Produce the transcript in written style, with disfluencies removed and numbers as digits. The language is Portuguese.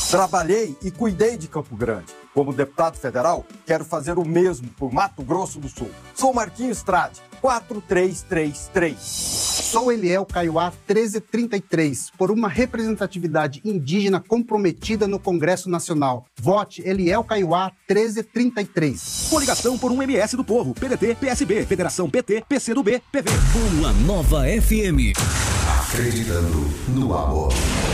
Trabalhei e cuidei de Campo Grande. Como deputado federal, quero fazer o mesmo por Mato Grosso do Sul. Sou Marquinhos Trade, 4333. Sou Eliel Kaiowá 1333, por uma representatividade indígena comprometida no Congresso Nacional. Vote Eliel Kaiowá 1333. Coligação por um MS do Povo, PDT, PSB, Federação PT, PCdoB, PV. Boa Nova FM. Acreditando no amor.